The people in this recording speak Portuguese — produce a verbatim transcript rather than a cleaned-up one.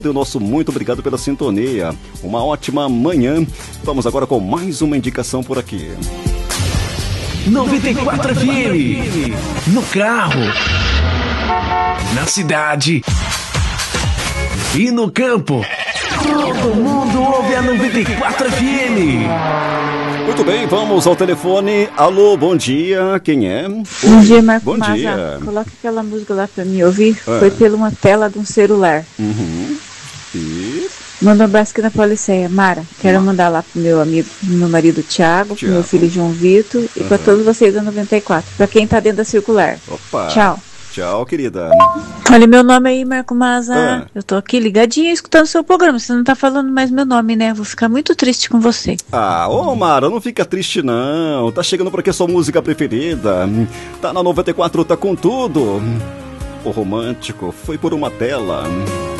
O nosso muito obrigado pela sintonia. Uma ótima manhã. Vamos agora com mais uma indicação por aqui. noventa e quatro F M. No carro, na cidade e no campo. Todo mundo ouve a noventa e quatro F M. Muito bem, vamos ao telefone. Alô, bom dia. Quem é? Bom dia, Marco Bom Maza. dia. Coloca aquela música lá pra mim ouvir. É. Foi pela uma tela de um celular. Uhum. E... Manda um abraço aqui na Policeia. Mara, quero mandar lá pro meu amigo, pro meu marido Thiago, pro meu filho João Vitor e pra todos vocês da noventa e quatro. Pra quem tá dentro da circular. Opa. Tchau. Tchau, querida. Olha meu nome aí, Marco Maza. Ah. Eu tô aqui ligadinha escutando seu programa. Você não tá falando mais meu nome, né? Vou ficar muito triste com você. Ah, ô Mara, não fica triste não. Tá chegando por aqui a sua música preferida. Tá na noventa e quatro, tá com tudo. O romântico foi por uma tela.